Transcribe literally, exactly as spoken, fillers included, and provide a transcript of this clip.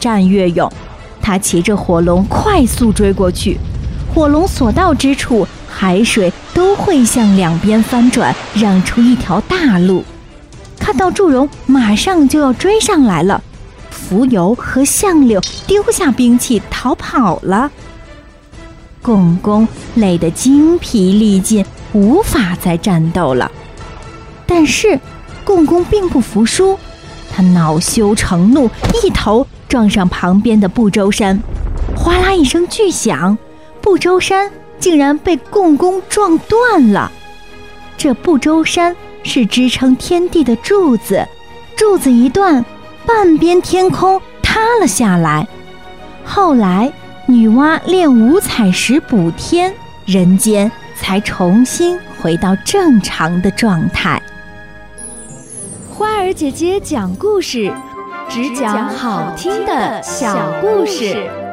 战越勇。他骑着火龙快速追过去，火龙所到之处，海水都会向两边翻转，让出一条大路。看到祝融马上就要追上来了，蜉蝣和相柳丢下兵器逃跑了。共工累得精疲力尽，无法再战斗了。但是共工并不服输，他恼羞成怒，一头撞上旁边的不周山，哗啦一声巨响，不周山竟然被共工撞断了。这不周山是支撑天地的柱子，柱子一断，半边天空塌了下来。后来女娲炼五彩石补天，人间才重新回到正常的状态。 花儿姐姐讲故事，只讲好听的小故事。